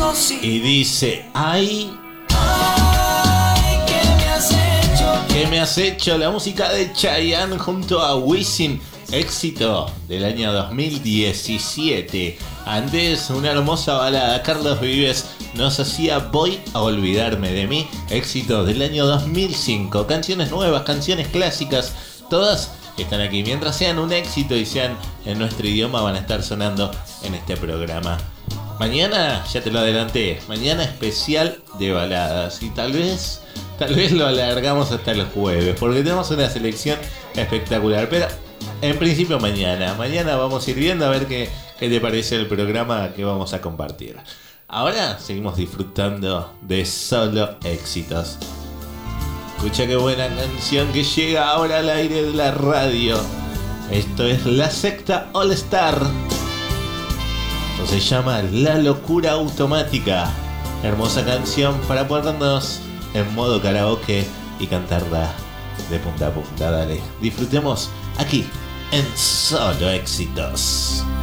Y dice, ay, ¿qué me has hecho? La música de Chayanne junto a Wisin, éxito del año 2017. Antes, una hermosa balada, Carlos Vives nos hacía Voy a olvidarme de mí, éxito del año 2005. Canciones nuevas, canciones clásicas, todas están aquí. Mientras sean un éxito y sean en nuestro idioma, van a estar sonando en este programa. Mañana, ya te lo adelanté, mañana especial de baladas. Y tal vez lo alargamos hasta el jueves, porque tenemos una selección espectacular. Pero en principio mañana vamos a ir viendo a ver qué te parece el programa que vamos a compartir. Ahora seguimos disfrutando de solo éxitos. Escucha qué buena canción que llega ahora al aire de la radio. Esto es La Secta All Star. Esto se llama La Locura Automática. Hermosa canción para ponernos en modo karaoke y cantarla de punta a punta. Dale, disfrutemos aquí en Solo Éxitos.